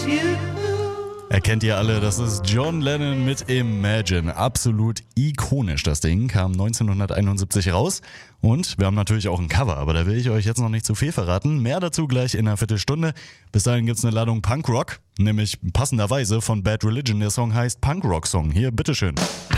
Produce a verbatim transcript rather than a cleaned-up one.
you. Erkennt ihr alle, das ist John Lennon mit Imagine. Absolut ikonisch, das Ding. Kam neunzehnhunderteinundsiebzig raus. Und wir haben natürlich auch ein Cover, aber da will ich euch jetzt noch nicht zu viel verraten. Mehr dazu gleich in einer Viertelstunde. Bis dahin gibt's eine Ladung Punkrock, nämlich passenderweise von Bad Religion. Der Song heißt Punkrock Song. Hier, bitteschön.